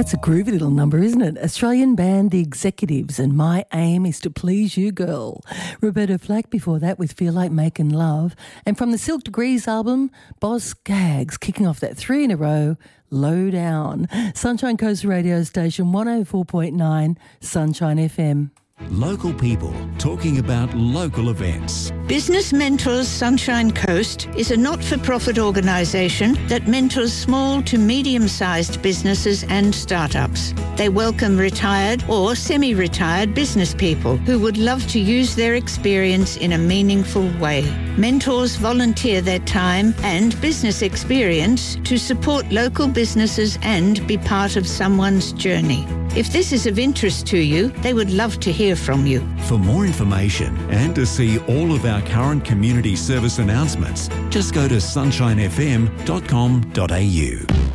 That's a groovy little number, isn't it? Australian band The Executives and My Aim Is to Please You Girl. Roberta Flack before that with Feel Like Making Love. And from the Silk Degrees album, Boz Scaggs kicking off that 3 in a row, Low Down. Sunshine Coast radio station 104.9 Sunshine FM. Local people talking about local events. Business Mentors Sunshine Coast is a not-for-profit organisation that mentors small to medium-sized businesses and startups. They welcome retired or semi-retired business people who would love to use their experience in a meaningful way. Mentors volunteer their time and business experience to support local businesses and be part of someone's journey. If this is of interest to you, they would love to hear from you. For more information and to see all of our current community service announcements, just go to sunshinefm.com.au.